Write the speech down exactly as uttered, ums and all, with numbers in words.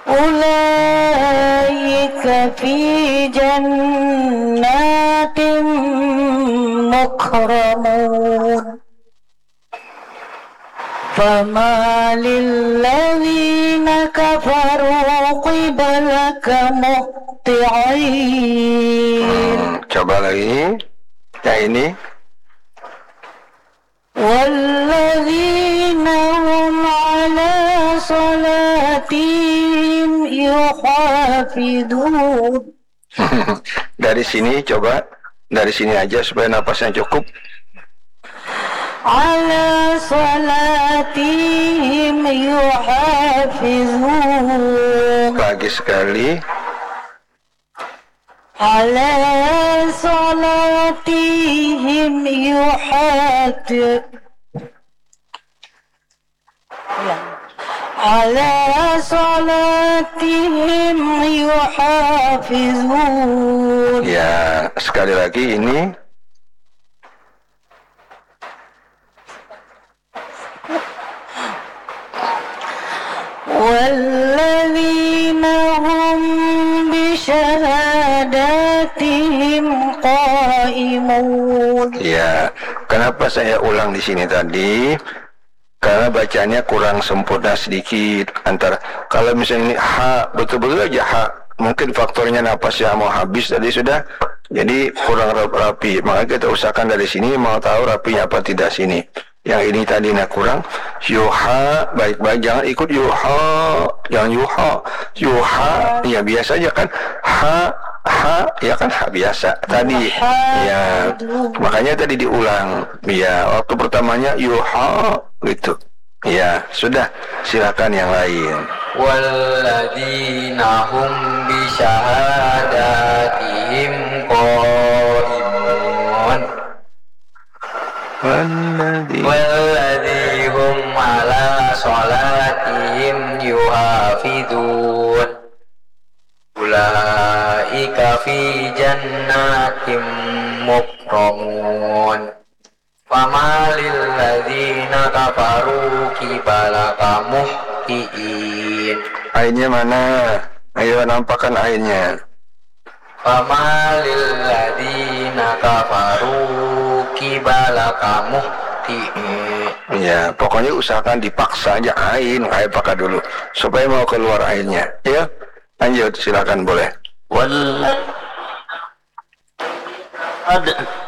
Ulaika fi jannatin mukramun fama lilladzina kafaru qibalaka muhti'in. Coba lagi. Ya ini. Walladzina hum ala salatihim yuhafidun. Dari sini coba. Dari sini aja supaya napasnya cukup. Ala salatihim yuhafizun. Lagi sekali. Ala salatihim yuhafizun. Ala salatihim yuhafizun. Ya, sekali lagi ini. Walladzina hum bisyahadatihim qaimun. Ya, kenapa saya ulang di sini tadi? Karena bacanya kurang sempurna sedikit. Antara kalau misalnya ini ha, betul-betul aja ha, mungkin faktornya napasnya mau habis tadi sudah, jadi kurang rapi. Maka kita usahakan dari sini mau tahu rapinya apa tidak sini. Yang ini tadi nak kurang. Yuha, baik-baik, jangan ikut yuha, jangan yuha, yuha, ya biasa aja kan. Ha, ha, ya kan ha biasa tadi. Ya, makanya tadi diulang. Ya, waktu pertamanya yuha gitu. Ya, sudah. Silakan yang lain. Walladzina hum bi syahadatihim qaimun. Walladzi hum ala salatihim yuhafidun. Ulaika fi jannatin mukramun. Fama lilladzina kafaru qibalaka muhti'in. Ainnya mana? Ayo nampakkan ainnya. Fama lilladzina kafaru qibalaka muhti'in. Ya, pokoknya usahakan dipaksa aja ain, ain pakai dulu supaya mau keluar ainnya. Ya, lanjut silakan boleh. Wal ad